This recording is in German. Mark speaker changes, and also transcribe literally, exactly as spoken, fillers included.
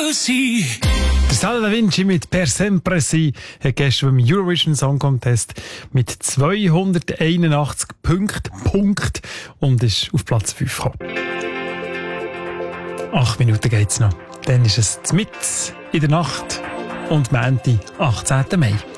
Speaker 1: see.
Speaker 2: Der Sala Da Vinci mit «Per sempre si» hat gestern beim Eurovision Song Contest mit zweihunderteinundachtzig Punkten Punkt und ist auf Platz fünf gekommen. Acht Minuten geht's noch. Dann ist es mitten in der Nacht und Montag, achtzehnten Mai.